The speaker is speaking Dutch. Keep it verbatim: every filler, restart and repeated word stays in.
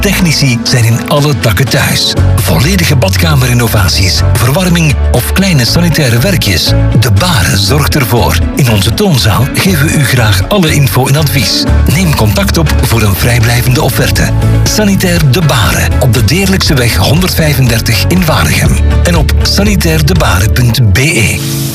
Technici zijn in alle takken thuis. Volledige badkamerinnovaties, verwarming of kleine sanitaire werkjes. De Baren zorgt ervoor. In onze toonzaal geven we u graag alle info en advies. Neem contact op voor een vrijblijvende offerte. Sanitair De Baren op de Deerlijkseweg honderdvijfendertig in Waregem. En op sanitairdebaren punt be.